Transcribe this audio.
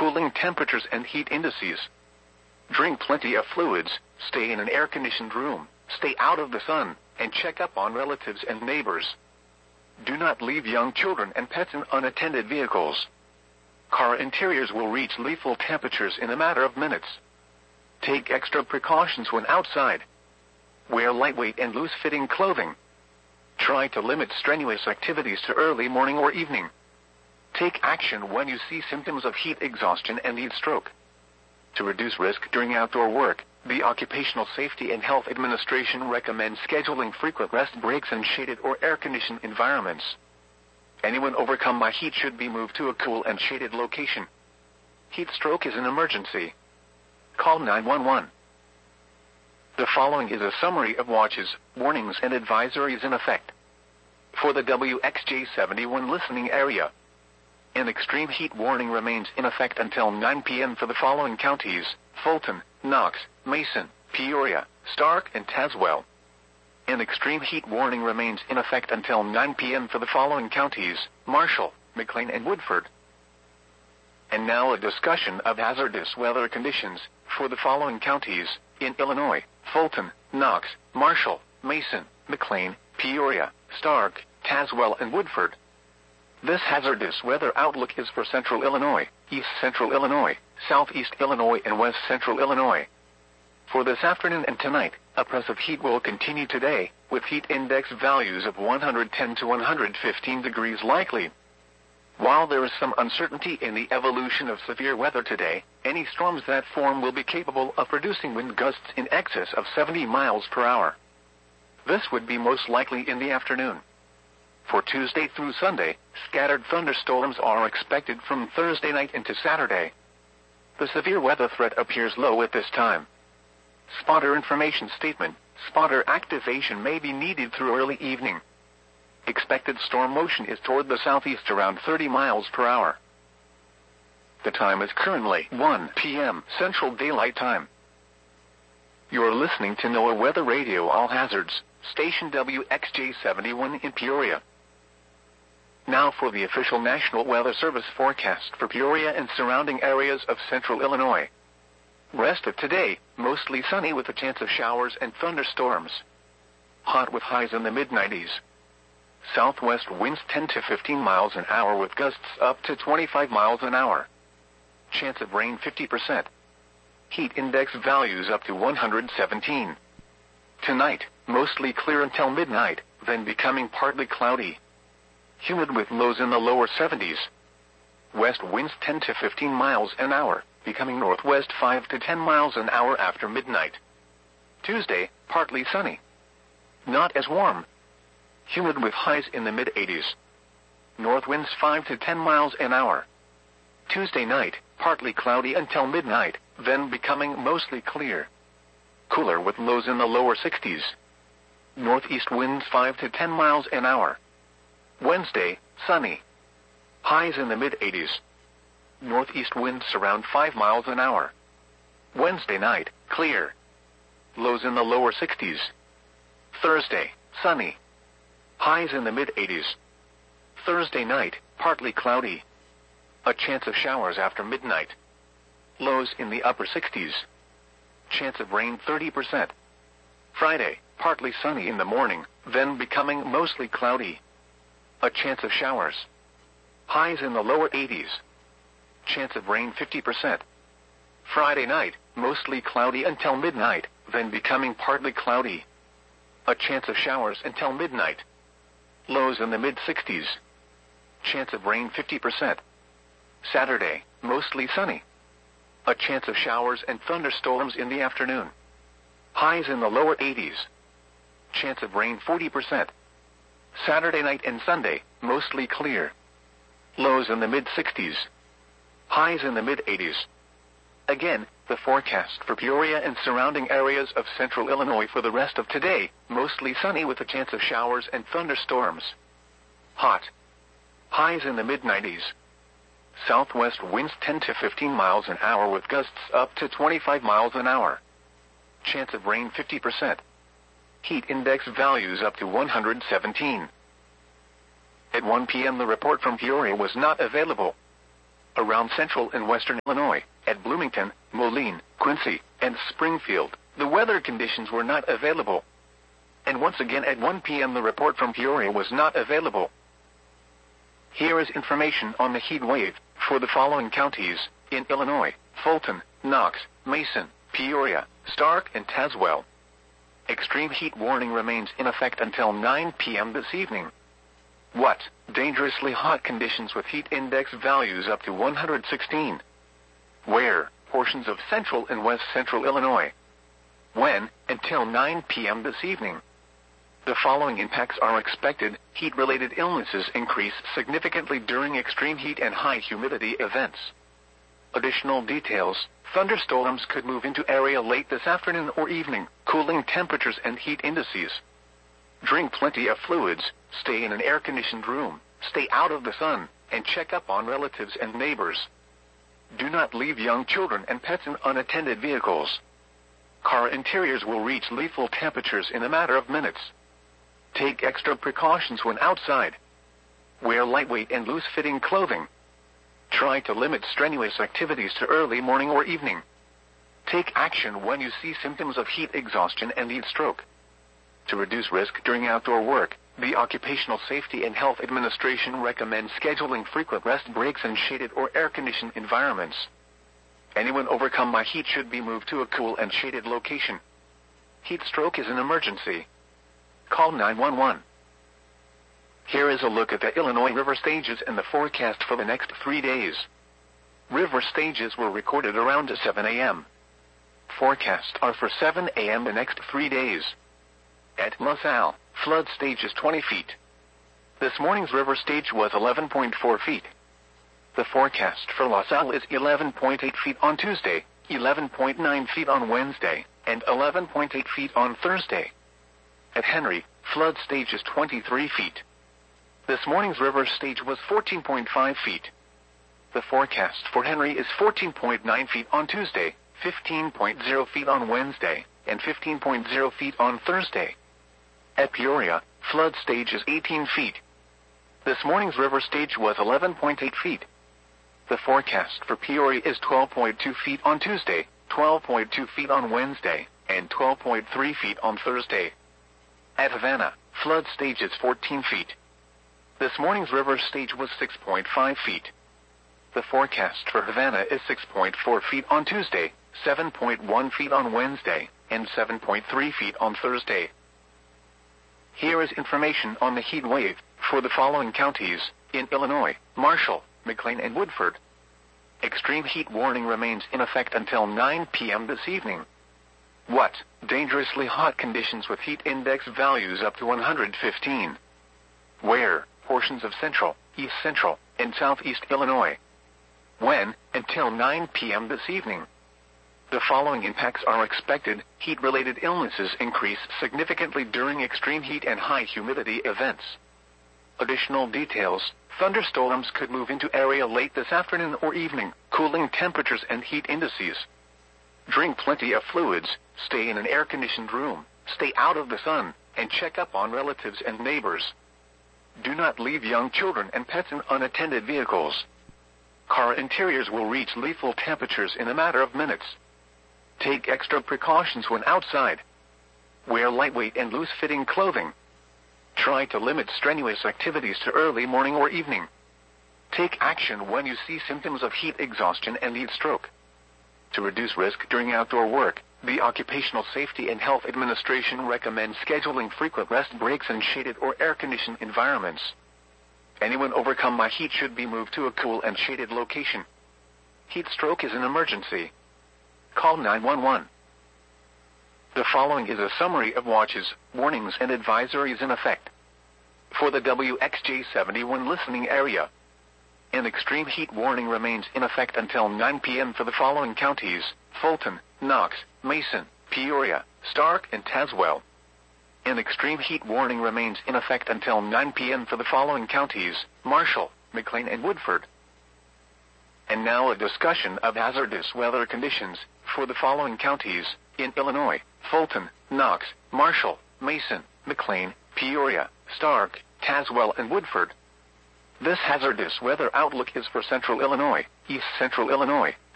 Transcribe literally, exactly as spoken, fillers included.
cooling temperatures and heat indices. Drink plenty of fluids, stay in an air-conditioned room, stay out of the sun, and check up on relatives and neighbors. Do not leave young children and pets in unattended vehicles. Car interiors will reach lethal temperatures in a matter of minutes. Take extra precautions when outside. Wear lightweight and loose-fitting clothing. Try to limit strenuous activities to early morning or evening. Take action when you see symptoms of heat exhaustion and heat stroke. To reduce risk during outdoor work, the Occupational Safety and Health Administration recommends scheduling frequent rest breaks in shaded or air-conditioned environments. Anyone overcome by heat should be moved to a cool and shaded location. Heat stroke is an emergency. Call nine one one. The following is a summary of watches, warnings and advisories in effect. For the W X J seventy-one listening area, an extreme heat warning remains in effect until nine p m for the following counties: Fulton, Knox, Mason, Peoria, Stark, and Tazewell. An extreme heat warning remains in effect until nine p m for the following counties: Marshall, McLean, and Woodford. And now a discussion of hazardous weather conditions for the following counties in Illinois: Fulton, Knox, Marshall, Mason, McLean, Peoria, Stark, Tazewell, and Woodford. This hazardous weather outlook is for Central Illinois, East Central Illinois, Southeast Illinois, and West Central Illinois. For this afternoon and tonight, oppressive heat will continue today, with heat index values of one hundred ten to one hundred fifteen degrees likely. While there is some uncertainty in the evolution of severe weather today, any storms that form will be capable of producing wind gusts in excess of seventy miles per hour. This would be most likely in the afternoon. For Tuesday through Sunday, scattered thunderstorms are expected from Thursday night into Saturday. The severe weather threat appears low at this time. Spotter information statement: spotter activation may be needed through early evening. Expected storm motion is toward the southeast around thirty miles per hour. The time is currently one p m Central Daylight Time. You're listening to NOAA Weather Radio All Hazards, station W X J seventy-one in Peoria. Now for the official National Weather Service forecast for Peoria and surrounding areas of Central Illinois. Rest of today, mostly sunny with a chance of showers and thunderstorms. Hot with highs in the mid nineties. Southwest winds ten to fifteen miles an hour with gusts up to twenty-five miles an hour. Chance of rain fifty percent. Heat index values up to one hundred seventeen. Tonight, mostly clear until midnight, then becoming partly cloudy. Humid with lows in the lower seventies. West winds ten to fifteen miles an hour, becoming northwest five to ten miles an hour after midnight. Tuesday, partly sunny. Not as warm. Humid with highs in the mid eighties. North winds five to ten miles an hour. Tuesday night, partly cloudy until midnight, then becoming mostly clear. Cooler with lows in the lower sixties. Northeast winds five to ten miles an hour. Wednesday, sunny. Highs in the mid eighties. Northeast winds around five miles an hour. Wednesday night, clear. Lows in the lower sixties. Thursday, sunny. Highs in the mid eighties. Thursday night, partly cloudy. A chance of showers after midnight. Lows in the upper sixties. Chance of rain thirty percent. Friday, partly sunny in the morning, then becoming mostly cloudy. A chance of showers. Highs in the lower eighties. Chance of rain fifty percent. Friday night, mostly cloudy until midnight, then becoming partly cloudy. A chance of showers until midnight. Lows in the mid sixties. Chance of rain fifty percent. Saturday, mostly sunny. A chance of showers and thunderstorms in the afternoon. Highs in the lower eighties. Chance of rain forty percent. Saturday night and Sunday, mostly clear. Lows in the mid sixties. Highs in the mid eighties. Again, the forecast for Peoria and surrounding areas of Central Illinois for the rest of today, mostly sunny with a chance of showers and thunderstorms. Hot. Highs in the mid nineties. Southwest winds ten to fifteen miles an hour with gusts up to twenty-five miles an hour. Chance of rain fifty percent. Heat index values up to one hundred seventeen. At one p m the report from Peoria was not available. Around central and western Illinois, at Bloomington, Moline, Quincy, and Springfield, the weather conditions were not available. And once again at one p m the report from Peoria was not available. Here is information on the heat wave for the following counties in Illinois: Fulton, Knox, Mason, Peoria, Stark, and Tazewell. Extreme heat warning remains in effect until nine p m this evening. What? Dangerously hot conditions with heat index values up to one hundred sixteen. Where? Portions of central and west central Illinois. When? Until nine p m this evening. The following impacts are expected. Heat-related illnesses increase significantly during extreme heat and high humidity events. Additional details: thunderstorms could move into area late this afternoon or evening. Cooling temperatures and heat indices. Drink plenty of fluids, stay in an air-conditioned room, stay out of the sun, and check up on relatives and neighbors. Do not leave young children and pets in unattended vehicles. Car interiors will reach lethal temperatures in a matter of minutes. Take extra precautions when outside. Wear lightweight and loose-fitting clothing. Try to limit strenuous activities to early morning or evening. Take action when you see symptoms of heat exhaustion and heat stroke. To reduce risk during outdoor work, the Occupational Safety and Health Administration recommends scheduling frequent rest breaks in shaded or air-conditioned environments. Anyone overcome by heat should be moved to a cool and shaded location. Heat stroke is an emergency. Call nine one one. Here is a look at the Illinois river stages and the forecast for the next three days. River stages were recorded around seven a m Forecasts are for seven a m the next three days. At LaSalle, flood stage is twenty feet. This morning's river stage was eleven point four feet. The forecast for LaSalle is eleven point eight feet on Tuesday, eleven point nine feet on Wednesday, and eleven point eight feet on Thursday. At Henry, flood stage is twenty-three feet. This morning's river stage was fourteen point five feet. The forecast for Henry is fourteen point nine feet on Tuesday, fifteen point zero feet on Wednesday, and fifteen point zero feet on Thursday. At Peoria, flood stage is eighteen feet. This morning's river stage was eleven point eight feet. The forecast for Peoria is twelve point two feet on Tuesday, twelve point two feet on Wednesday, and twelve point three feet on Thursday. At Havana, flood stage is fourteen feet. This morning's river stage was six point five feet. The forecast for Havana is six point four feet on Tuesday, seven point one feet on Wednesday, and seven point three feet on Thursday. Here is information on the heat wave for the following counties in Illinois: Marshall, McLean, and Woodford. Extreme heat warning remains in effect until nine p m this evening. What? Dangerously hot conditions with heat index values up to one hundred fifteen. Where? Portions of central, east central, and southeast Illinois. When? Until nine p m this evening. The following impacts are expected. Heat-related illnesses increase significantly during extreme heat and high humidity events. Additional details: thunderstorms could move into area late this afternoon or evening. Cooling temperatures and heat indices. Drink plenty of fluids, stay in an air-conditioned room, stay out of the sun, and check up on relatives and neighbors. Do not leave young children and pets in unattended vehicles. Car interiors will reach lethal temperatures in a matter of minutes. Take extra precautions when outside. Wear lightweight and loose-fitting clothing. Try to limit strenuous activities to early morning or evening. Take action when you see symptoms of heat exhaustion and heat stroke. To reduce risk during outdoor work, the Occupational Safety and Health Administration recommends scheduling frequent rest breaks in shaded or air-conditioned environments. Anyone overcome by heat should be moved to a cool and shaded location. Heat stroke is an emergency. Call nine one one. The following is a summary of watches, warnings, and advisories in effect for the W X J seventy-one listening area. An extreme heat warning remains in effect until nine p m for the following counties: Fulton, Knox, Mason, Peoria, Stark, and Tazewell. An extreme heat warning remains in effect until nine p m for the following counties: Marshall, McLean, and Woodford. And now a discussion of hazardous weather conditions for the following counties in Illinois: Fulton, Knox, Marshall, Mason, McLean, Peoria, Stark, Tazewell, and Woodford. This hazardous weather outlook is for Central Illinois, East Central Illinois,